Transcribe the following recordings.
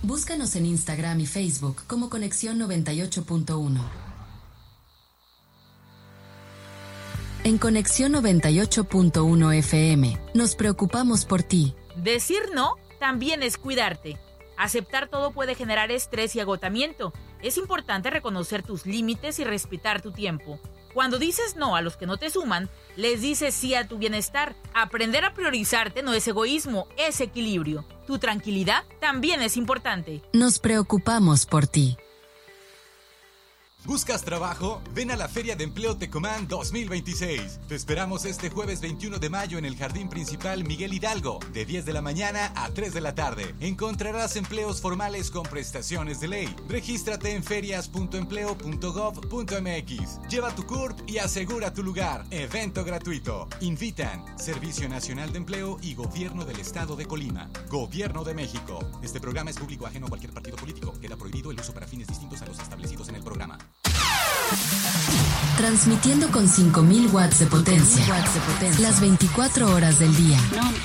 Búscanos en Instagram y Facebook como Conexión 98.1. En Conexión 98.1 FM, nos preocupamos por ti. Decir no también es cuidarte. Aceptar todo puede generar estrés y agotamiento. Es importante reconocer tus límites y respetar tu tiempo. Cuando dices no a los que no te suman, les dices sí a tu bienestar. Aprender a priorizarte no es egoísmo, es equilibrio. Tu tranquilidad también es importante. Nos preocupamos por ti. ¿Buscas trabajo? Ven a la Feria de Empleo Tecomán 2026. Te esperamos este jueves 21 de mayo en el Jardín Principal Miguel Hidalgo, de 10 de la mañana a 3 de la tarde. Encontrarás empleos formales con prestaciones de ley. Regístrate en ferias.empleo.gov.mx. Lleva tu CURP y asegura tu lugar. Evento gratuito. Invitan Servicio Nacional de Empleo y Gobierno del Estado de Colima. Gobierno de México. Este programa es público ajeno a cualquier partido político. Queda prohibido el uso para fines distintos a los establecidos en el programa. Transmitiendo con 5.000 watts de potencia, las 24 horas del día.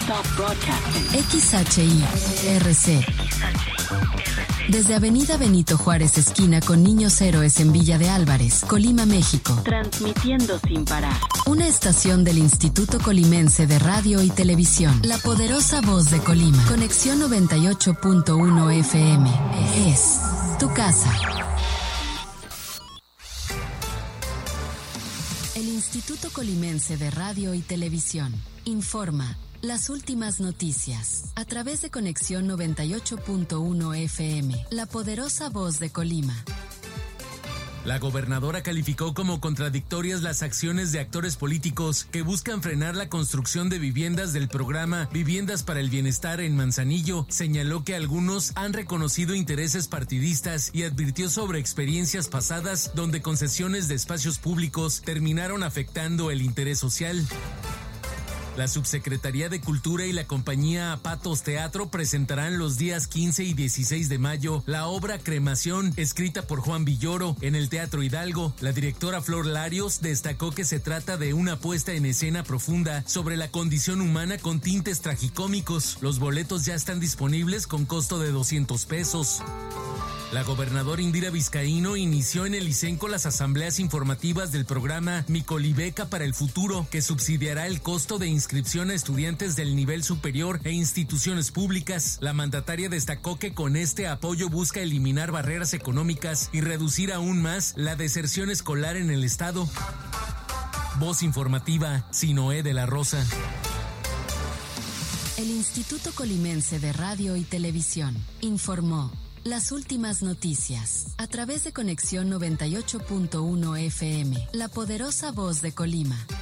XHI-RC. Desde Avenida Benito Juárez, esquina con Niños Héroes en Villa de Álvarez, Colima, México. Transmitiendo sin parar. Una estación del Instituto Colimense de Radio y Televisión. La poderosa voz de Colima. Conexión 98.1 FM. Es tu casa. El Instituto Colimense de Radio y Televisión informa las últimas noticias a través de Conexión 98.1 FM, la poderosa voz de Colima. La gobernadora calificó como contradictorias las acciones de actores políticos que buscan frenar la construcción de viviendas del programa Viviendas para el Bienestar en Manzanillo. Señaló que algunos han reconocido intereses partidistas y advirtió sobre experiencias pasadas donde concesiones de espacios públicos terminaron afectando el interés social. La Subsecretaría de Cultura y la compañía Patos Teatro presentarán los días 15 y 16 de mayo la obra Cremación, escrita por Juan Villoro, en el Teatro Hidalgo. La directora Flor Larios destacó que se trata de una puesta en escena profunda sobre la condición humana con tintes tragicómicos. Los boletos ya están disponibles con costo de 200 pesos. La gobernadora Indira Vizcaíno inició en el ICENCO las asambleas informativas del programa Mi Colibeca para el Futuro, que subsidiará el costo de inscripción a estudiantes del nivel superior e instituciones públicas. La mandataria destacó que con este apoyo busca eliminar barreras económicas y reducir aún más la deserción escolar en el estado. Voz informativa, Sinoé de la Rosa. El Instituto Colimense de Radio y Televisión informó las últimas noticias a través de Conexión 98.1 FM, la poderosa voz de Colima.